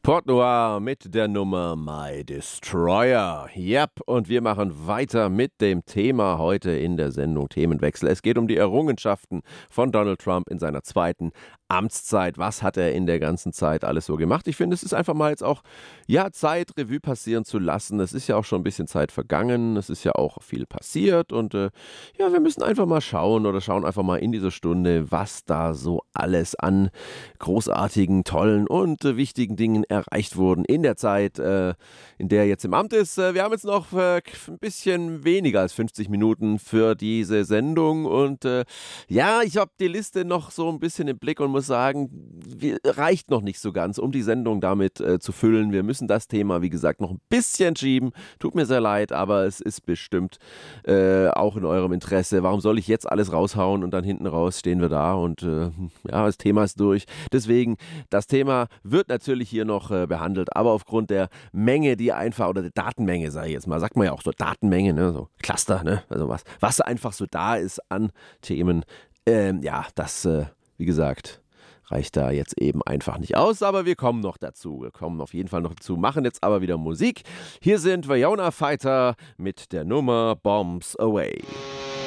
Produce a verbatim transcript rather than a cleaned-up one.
Port Noir mit der Nummer My Destroyer. Yep, und wir machen weiter mit dem Thema heute in der Sendung Themenwechsel. Es geht um die Errungenschaften von Donald Trump in seiner zweiten Amtszeit. Was hat er in der ganzen Zeit alles so gemacht? Ich finde, es ist einfach mal jetzt auch, ja, Zeit, Revue passieren zu lassen. Es ist ja auch schon ein bisschen Zeit vergangen. Es ist ja auch viel passiert und äh, ja, wir müssen einfach mal schauen oder schauen einfach mal in dieser Stunde, was da so alles an großartigen, tollen und äh, wichtigen Dingen erreicht wurden in der Zeit, äh, in der er jetzt im Amt ist. Äh, wir haben jetzt noch äh, ein bisschen weniger als fünfzig Minuten für diese Sendung und äh, ja, ich habe die Liste noch so ein bisschen im Blick und muss sagen, wir, reicht noch nicht so ganz, um die Sendung damit äh, zu füllen. Wir müssen das Thema, wie gesagt, noch ein bisschen schieben. Tut mir sehr leid, aber es ist bestimmt äh, auch in eurem Interesse. Warum soll ich jetzt alles raushauen und dann hinten raus stehen wir da und äh, ja, das Thema ist durch. Deswegen, das Thema wird natürlich hier noch äh, behandelt, aber aufgrund der Menge, die einfach, oder der Datenmenge, sage ich jetzt mal, sagt man ja auch so Datenmenge, ne, so Cluster, ne, also was, was einfach so da ist an Themen, ähm, ja, das, äh, wie gesagt, reicht da jetzt eben einfach nicht aus, aber wir kommen noch dazu. Wir kommen auf jeden Fall noch dazu, machen jetzt aber wieder Musik. Hier sind Winona Fighter mit der Nummer Bombs Away.